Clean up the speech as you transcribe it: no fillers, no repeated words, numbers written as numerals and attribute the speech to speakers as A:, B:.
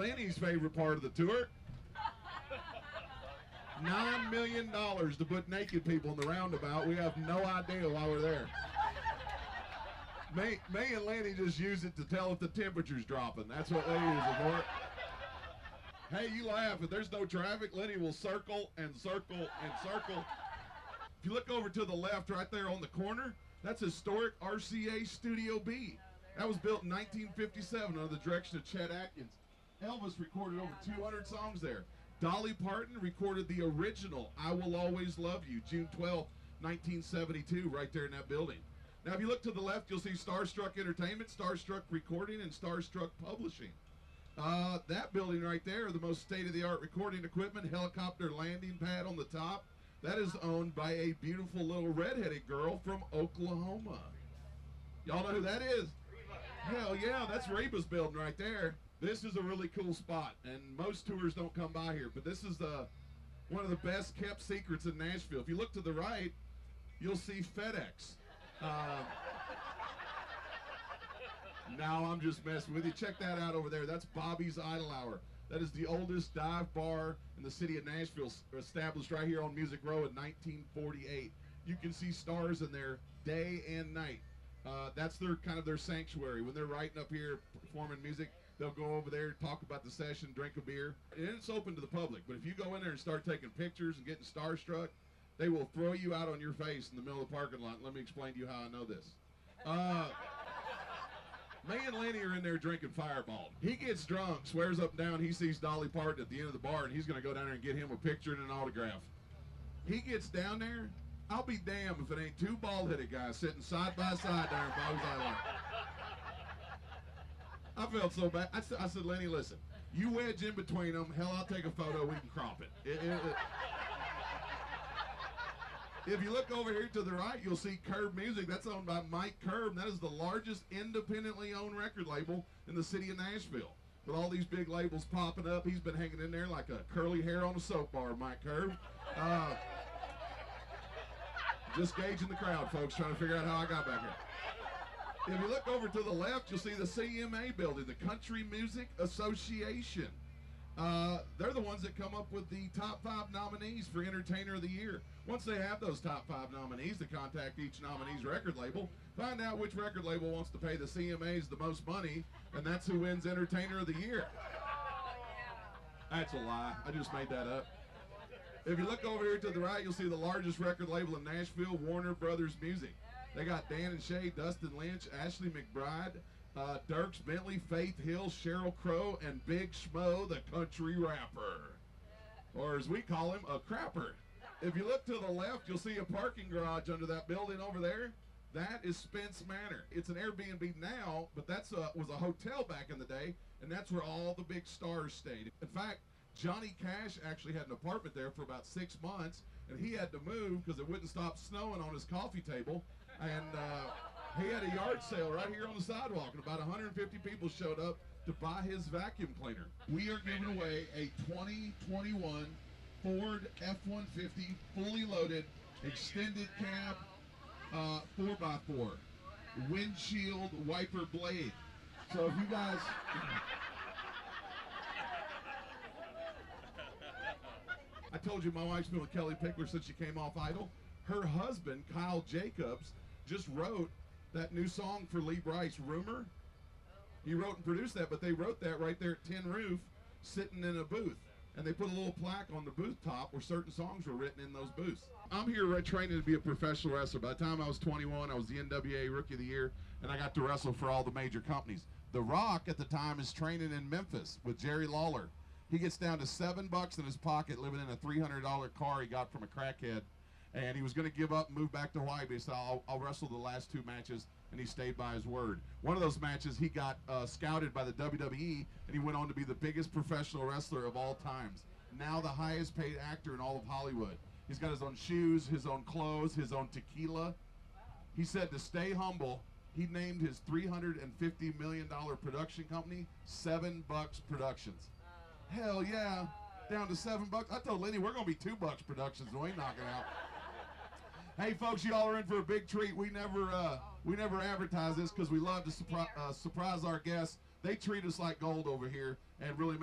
A: Lenny's favorite part of the tour. $9 million to put naked people in the roundabout. We have no idea why we're there. Me and Lenny just use it to tell if the temperature's dropping. That's what they use it for. Hey, you laugh. If there's no traffic, Lenny will circle and circle and circle. If you look over to the left right there on the corner, that's historic RCA Studio B. That was built in 1957 under the direction of Chet Atkins. Elvis recorded over 200 songs there. Dolly Parton recorded the original I Will Always Love You, June 12, 1972, right there in that building. Now, if you look to the left, you'll see Starstruck Entertainment, Starstruck Recording, and Starstruck Publishing. That building right there, the most state-of-the-art recording equipment, helicopter landing pad on the top, that is owned by a beautiful little redheaded girl from Oklahoma. Y'all know who that is? Hell yeah, that's Reba's building right there. This is a really cool spot, and most tours don't come by here, but this is one of the best kept secrets in Nashville. If you look to the right, you'll see FedEx. Now I'm just messing with you. Check that out over there. That's Bobby's Idle Hour. That is the oldest dive bar in the city of Nashville, established right here on Music Row in 1948. You can see stars in there day and night. That's kind of their sanctuary. When they're writing up here, performing music, they'll go over there, talk about the session, drink a beer. And it's open to the public. But if you go in there and start taking pictures and getting starstruck, they will throw you out on your face in the middle of the parking lot. Let me explain to you how I know this. Me and Lenny are in there drinking Fireball. He gets drunk, swears up and down he sees Dolly Parton at the end of the bar, and he's going to go down there and get him a picture and an autograph. He gets down there. I'll be damned if it ain't two bald-headed guys sitting side by side there in Bobby's Idle Hour. I felt so bad. I said, Lenny, listen, you wedge in between them. Hell, I'll take a photo. We can crop it. If you look over here to the right, you'll see Curb Music. That's owned by Mike Curb. That is the largest independently owned record label in the city of Nashville. With all these big labels popping up, he's been hanging in there like a curly hair on a soap bar, Mike Curb. Just gauging the crowd, folks, trying to figure out how I got back here. If you look over to the left, you'll see the CMA building, the Country Music Association. They're the ones that come up with the top 5 nominees for Entertainer of the Year. Once they have those top 5 nominees, they contact each nominee's record label, find out which record label wants to pay the CMAs the most money, and that's who wins Entertainer of the Year. That's a lie. I just made that up. If you look over here to the right, you'll see the largest record label in Nashville, Warner Brothers Music. They got Dan and Shay, Dustin Lynch, Ashley McBride, Dierks Bentley, Faith Hill, Sheryl Crow, and Big Schmo, the country rapper. Or as we call him, a crapper. If you look to the left, you'll see a parking garage under that building over there. That is Spence Manor. It's an Airbnb now, but that's was a hotel back in the day, and that's where all the big stars stayed. In fact, Johnny Cash actually had an apartment there for about 6 months, and he had to move because it wouldn't stop snowing on his coffee table. And he had a yard sale right here on the sidewalk, and about 150 people showed up to buy his vacuum cleaner. We are giving away a 2021 Ford F-150 fully loaded extended cab 4x4 windshield wiper blade. So if you guys I told you my wife's been with Kelly Pickler since she came off Idol. Her husband, Kyle Jacobs, just wrote that new song for Lee Brice, Rumor. He wrote and produced that, but they wrote that right there at Tin Roof, sitting in a booth. And they put a little plaque on the booth top where certain songs were written in those booths. I'm here training to be a professional wrestler. By the time I was 21, I was the NWA Rookie of the Year, and I got to wrestle for all the major companies. The Rock at the time is training in Memphis with Jerry Lawler. He gets down to $7 in his pocket, living in a $300 car he got from a crackhead. And he was going to give up and move back to Hawaii, but he said, I'll wrestle the last 2 matches, and he stayed by his word. One of those matches, he got scouted by the WWE, and he went on to be the biggest professional wrestler of all times. Now the highest paid actor in all of Hollywood. He's got his own shoes, his own clothes, his own tequila. He said to stay humble, he named his $350 million production company 7 Bucks Productions. Hell yeah, down to $7. I told Lenny we're going to be 2 Bucks Productions, and we ain't knocking out. Hey folks, y'all are in for a big treat. We never advertise this because we love to surprise our guests. They treat us like gold over here and really